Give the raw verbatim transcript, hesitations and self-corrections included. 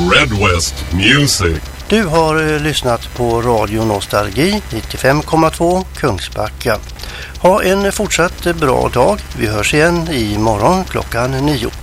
Red West Music. Du har lyssnat på Radio Nostalgi nittiofem komma två Kungsbacka. Ha en fortsatt bra dag. Vi hörs igen imorgon klockan nio.